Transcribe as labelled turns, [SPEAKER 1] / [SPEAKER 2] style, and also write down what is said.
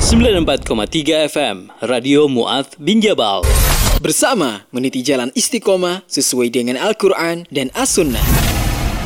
[SPEAKER 1] 94,3 FM Radio Mu'adz bin Jabal.
[SPEAKER 2] Bersama meniti jalan istiqomah sesuai dengan Al-Quran dan As-Sunnah.